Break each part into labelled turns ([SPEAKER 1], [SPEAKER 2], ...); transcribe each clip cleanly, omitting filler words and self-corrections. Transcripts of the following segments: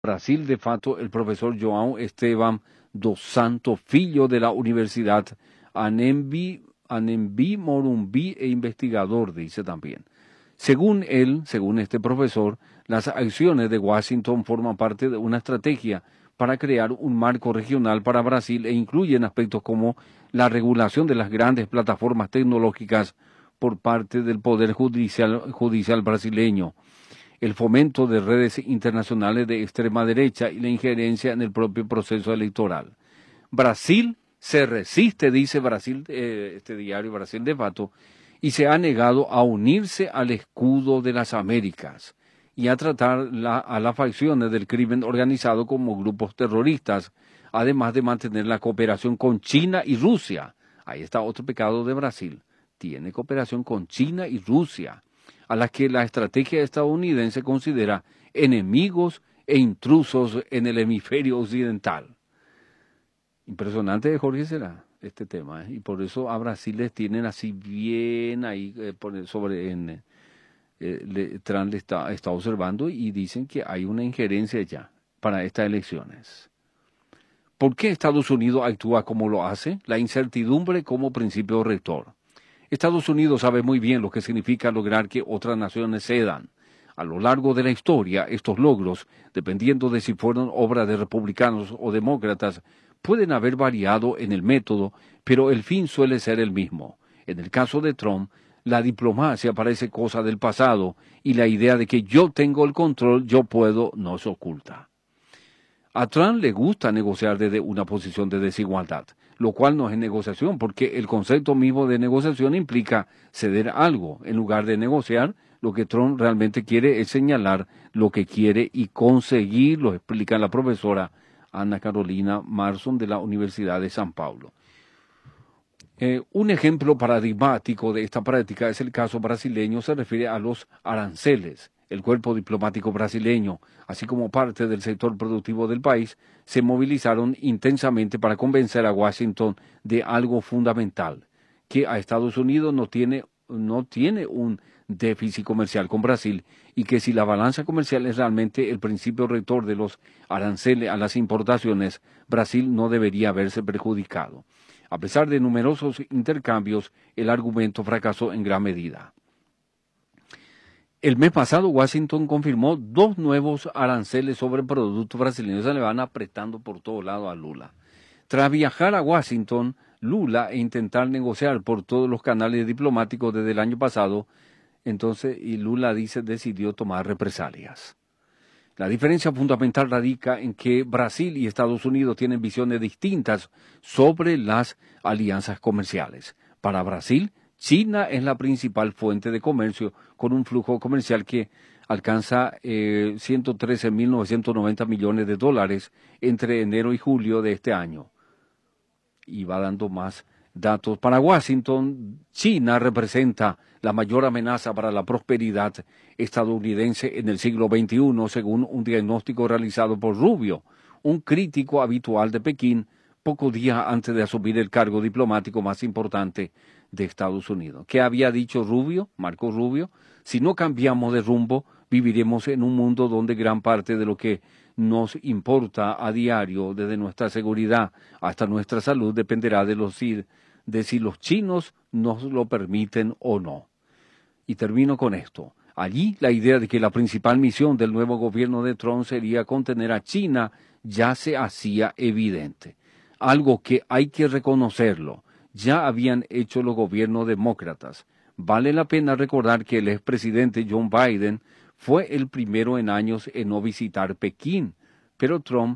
[SPEAKER 1] Brasil, de fato, el profesor João Esteban dos Santos Filho de la Universidad Anhembi Morumbi e investigador, dice también. Según él, según este profesor, las acciones de Washington forman parte de una estrategia para crear un marco regional para Brasil e incluyen aspectos como la regulación de las grandes plataformas tecnológicas por parte del Poder Judicial brasileño, el fomento de redes internacionales de extrema derecha y la injerencia en el propio proceso electoral. Brasil se resiste, dice Brasil, este diario Brasil de Fato, y se ha negado a unirse al escudo de las Américas y a tratar a las facciones del crimen organizado como grupos terroristas, además de mantener la cooperación con China y Rusia. Ahí está otro pecado de Brasil. Tiene cooperación con China y Rusia, a las que la estrategia estadounidense considera enemigos e intrusos en el hemisferio occidental. Impresionante, Jorge, será este tema, y por eso a Brasil les tienen así bien ahí Trump le está observando y dicen que hay una injerencia ya para estas elecciones. ¿Por qué Estados Unidos actúa como lo hace? La incertidumbre como principio rector. Estados Unidos sabe muy bien lo que significa lograr que otras naciones cedan. A lo largo de la historia, estos logros, dependiendo de si fueron obra de republicanos o demócratas, pueden haber variado en el método, pero el fin suele ser el mismo. En el caso de Trump, la diplomacia parece cosa del pasado y la idea de que yo tengo el control, yo puedo, no se oculta. A Trump le gusta negociar desde una posición de desigualdad, lo cual no es negociación, porque el concepto mismo de negociación implica ceder algo. En lugar de negociar, lo que Trump realmente quiere es señalar lo que quiere y conseguir, lo explica la profesora Ana Carolina Marson de la Universidad de San Paulo. Un ejemplo paradigmático de esta práctica es el caso brasileño, se refiere a los aranceles. El cuerpo diplomático brasileño, así como parte del sector productivo del país, se movilizaron intensamente para convencer a Washington de algo fundamental, que a Estados Unidos no tiene un déficit comercial con Brasil y que si la balanza comercial es realmente el principio rector de los aranceles a las importaciones, Brasil no debería verse perjudicado. A pesar de numerosos intercambios, el argumento fracasó en gran medida. El mes pasado, Washington confirmó 2 nuevos aranceles sobre productos brasileños. Se le van apretando por todo lado a Lula. Tras viajar a Washington, Lula, e intentar negociar por todos los canales diplomáticos desde el año pasado, y Lula decidió tomar represalias. La diferencia fundamental radica en que Brasil y Estados Unidos tienen visiones distintas sobre las alianzas comerciales. Para Brasil, China es la principal fuente de comercio, con un flujo comercial que alcanza 113.990 millones de dólares entre enero y julio de este año. Y va dando más datos. Para Washington, China representa la mayor amenaza para la prosperidad estadounidense en el siglo XXI, según un diagnóstico realizado por Rubio, un crítico habitual de Pekín, pocos días antes de asumir el cargo diplomático más importante de Estados Unidos. ¿Qué había dicho Rubio, Marco Rubio? Si no cambiamos de rumbo, viviremos en un mundo donde gran parte de lo que nos importa a diario, desde nuestra seguridad hasta nuestra salud, dependerá de si los chinos nos lo permiten o no. Y termino con esto. Allí la idea de que la principal misión del nuevo gobierno de Trump sería contener a China ya se hacía evidente. Algo que hay que reconocerlo. Ya habían hecho los gobiernos demócratas. Vale la pena recordar que el expresidente John Biden fue el primero en años en no visitar Pekín, pero Trump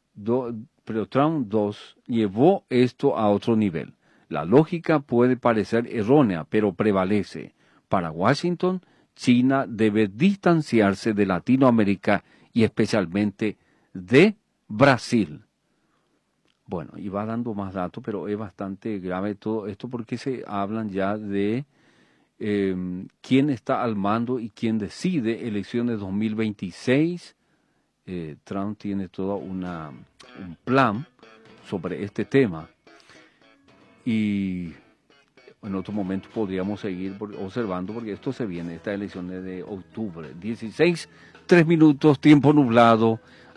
[SPEAKER 1] II llevó esto a otro nivel. La lógica puede parecer errónea, pero prevalece. Para Washington, China debe distanciarse de Latinoamérica y especialmente de Brasil. Bueno, y va dando más datos, pero es bastante grave todo esto porque se hablan ya de quién está al mando y quién decide elecciones 2026. Trump tiene todo un plan sobre este tema y en otro momento podríamos seguir observando porque esto se viene, estas elecciones de octubre. 16, 3 minutos, tiempo nublado.